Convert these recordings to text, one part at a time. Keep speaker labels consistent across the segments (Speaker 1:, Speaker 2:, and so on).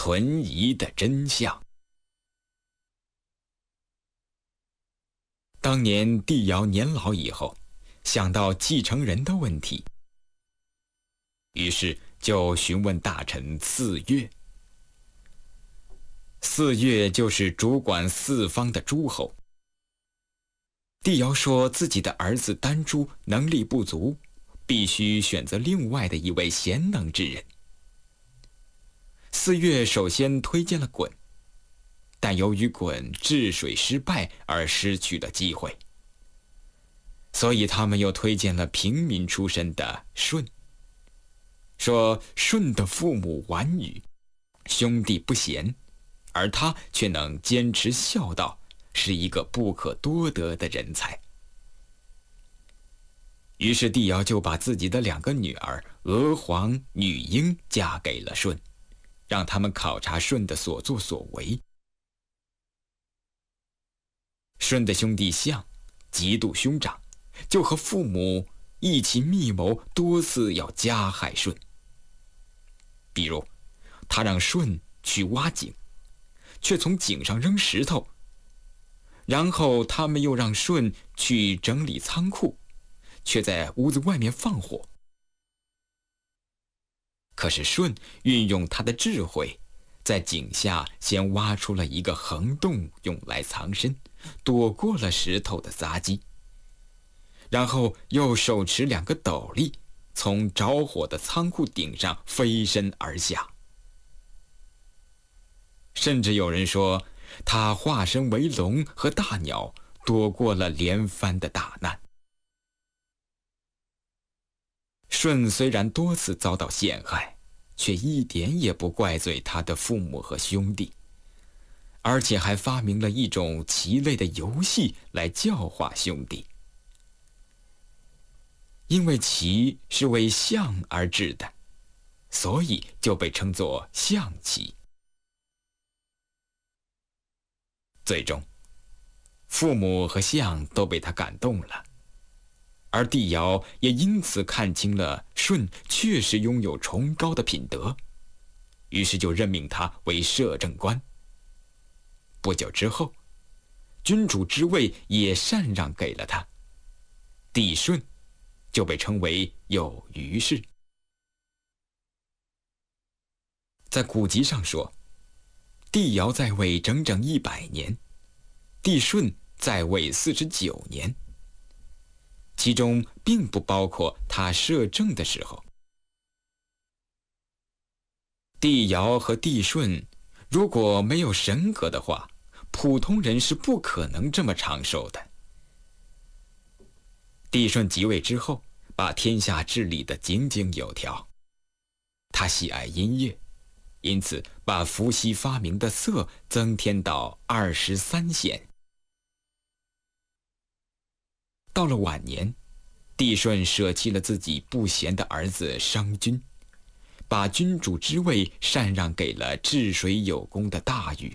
Speaker 1: 存疑的真相。当年帝尧年老以后，想到继承人的问题，于是就询问大臣四岳。四岳就是主管四方的诸侯。帝尧说自己的儿子丹朱能力不足，必须选择另外的一位贤能之人。四岳首先推荐了鲧，但由于鲧治水失败而失去了机会，所以他们又推荐了平民出身的舜，说舜的父母顽愚，兄弟不贤，而他却能坚持孝道，是一个不可多得的人才。于是帝尧就把自己的2个女儿娥皇、女英嫁给了舜，让他们考察舜的所作所为。舜的兄弟象极度凶长，就和父母一起密谋，多次要加害舜。比如他让舜去挖井，却从井上扔石头，然后他们又让舜去整理仓库，却在屋子外面放火。可是舜运用他的智慧，在井下先挖出了一个横洞，用来藏身，躲过了石头的砸击，然后又手持2个斗笠，从着火的仓库顶上飞身而下。甚至有人说，他化身为龙和大鸟，躲过了连番的大难。舜虽然多次遭到陷害，却一点也不怪罪他的父母和兄弟，而且还发明了一种棋类的游戏来教化兄弟。因为棋是为象而制的，所以就被称作象棋。最终，父母和象都被他感动了，而帝尧也因此看清了舜确实拥有崇高的品德，于是就任命他为摄政官。不久之后，君主之位也禅让给了他，帝舜就被称为有余氏。在古籍上说，帝尧在位整整100年，帝舜在位49年，其中并不包括他摄政的时候。帝尧和帝舜如果没有神格的话，普通人是不可能这么长寿的。帝舜即位之后，把天下治理得井井有条。他喜爱音乐，因此把伏羲发明的瑟增添到23弦。到了晚年，帝舜舍弃了自己不贤的儿子商均，把君主之位禅让给了治水有功的大禹。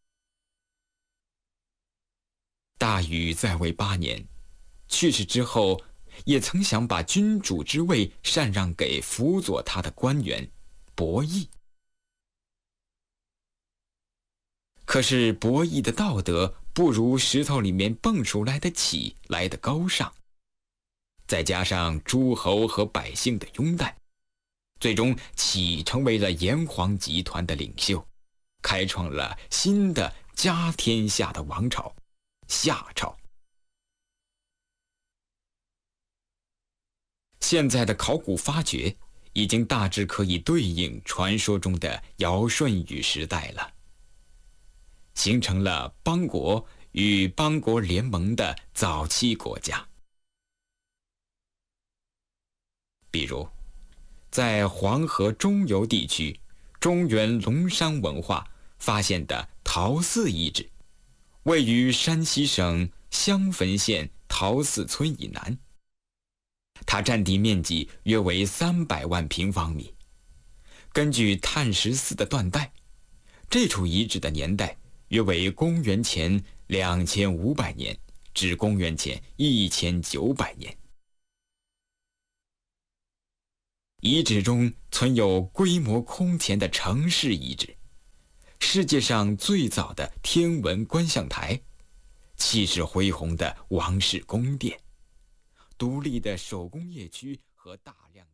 Speaker 1: 大禹在位8年，去世之后，也曾想把君主之位禅让给辅佐他的官员伯益。可是伯益的道德不如石头里面蹦出来的启来得高尚，再加上诸侯和百姓的拥戴，最终启成为了炎黄集团的领袖，开创了新的家天下的王朝夏朝。现在的考古发掘已经大致可以对应传说中的尧舜禹时代了，形成了邦国与邦国联盟的早期国家。比如在黄河中游地区中原龙山文化发现的陶寺遗址，位于山西省襄汾县陶寺村以南，它占地面积约为300万平方米。根据碳14的断代，这处遗址的年代约为公元前2500年至公元前1900年。遗址中存有规模空前的城市遗址， 世界上最早的天文观象台，气势恢宏的王室宫殿，独立的手工业区和大量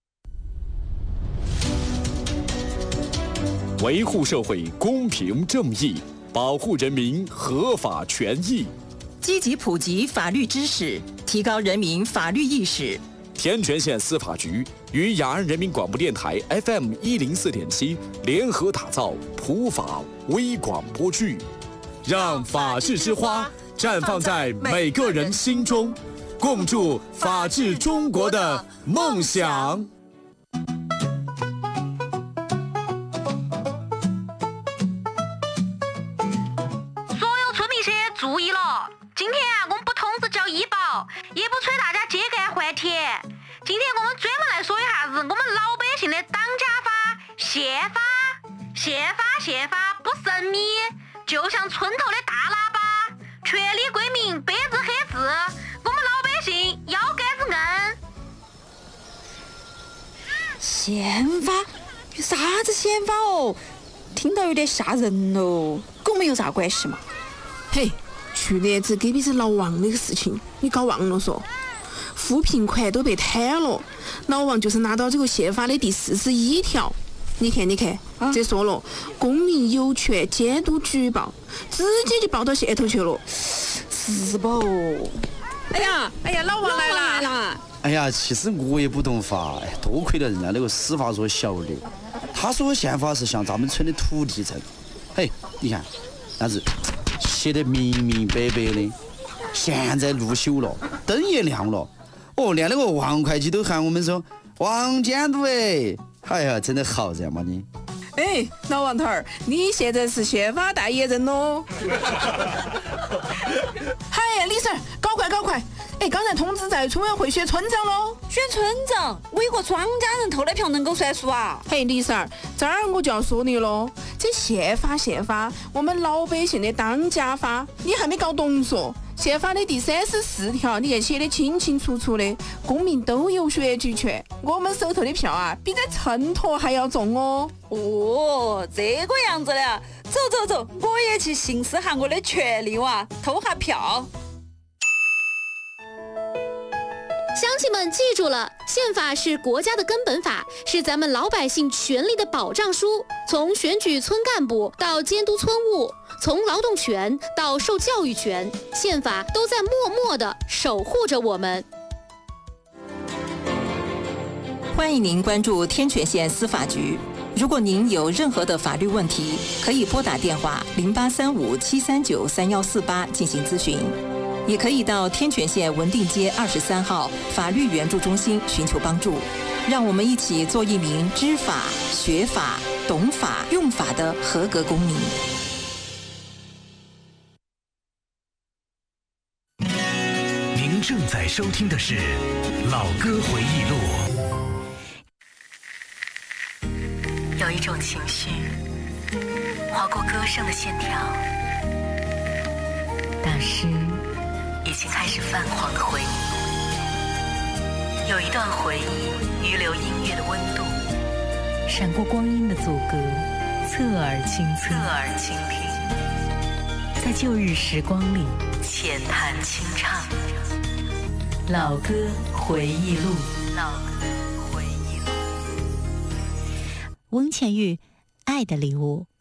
Speaker 2: 的维护社会公平正义，保护人民合法权益，
Speaker 3: 积极普及法律知识，提高人民法律意识。
Speaker 2: 天全县司法局与雅安人民广播电台 FM104.7 联合打造普法微广播剧，让法治之花绽放在每个人心中，共筑法治中国的梦想。
Speaker 4: 所有村民些注意了，今天我们不通知交医保，也不催大家秸秆还田。今天我们专门来说一下子我们老百姓的当家法宪法。宪法不神秘，就像村头的大喇叭，权利归民，白纸黑字，我们老百姓要干子硬。
Speaker 5: 宪法？有啥子宪法哦？听到有点吓人哦，跟我们有啥关系嘛？
Speaker 6: 嘿，去年子隔壁是老王那个事情，你搞忘了说？扶贫款都被贪了，老王就是拿到这个宪法的第41条。你看，这说了，公民有权监督举报，直接就报到县头去了，
Speaker 5: 是不？
Speaker 6: 哎呀，老王来了！
Speaker 7: 哎呀，其实我也不懂法，多亏了人家那个司法所小的，他说宪法是向咱们村的土地证。嘿，你看，那是写得明明白白的。现在路修了，灯也亮了，连那个王会计都喊我们说王监督哎呀，真的好人嘛你。
Speaker 6: 哎，老王头儿，你现在是宪法代言人喽！嗨，李婶，搞快！哎，刚才通知在村委会选村长喽。
Speaker 5: 选村长，我一个庄家人投的票能够算数啊？
Speaker 6: 嘿，李婶儿，这儿我就要说你喽，这宪法，我们老百姓的当家法，你还没搞懂嗦？宪法的第34条，你看写的清清楚楚的，公民都有选举权。我们手头的票啊，比在秤砣还要重哦。
Speaker 5: 哦，这个样子的，走，我也去行使下我的权利哇，投下票。
Speaker 8: 乡亲们记住了，宪法是国家的根本法，是咱们老百姓权利的保障书。从选举村干部到监督村务，从劳动权到受教育权，宪法都在默默地守护着我们。
Speaker 3: 欢迎您关注天全县司法局。如果您有任何的法律问题，可以拨打电话0835-739-3148进行咨询，也可以到天全县文定街23号法律援助中心寻求帮助。让我们一起做一名知法、学法、懂法、用法的合格公民。
Speaker 9: 您正在收听的是《老歌回忆录》。
Speaker 10: 有一种情绪划过歌声的线条，当时已经开始泛黄的回忆。有一段回忆预留音乐的温度，
Speaker 11: 闪过光阴的阻隔，侧耳倾听，在旧日时光里
Speaker 10: 浅谈轻唱。
Speaker 11: 老歌回忆录，
Speaker 12: 翁倩玉，爱的礼物。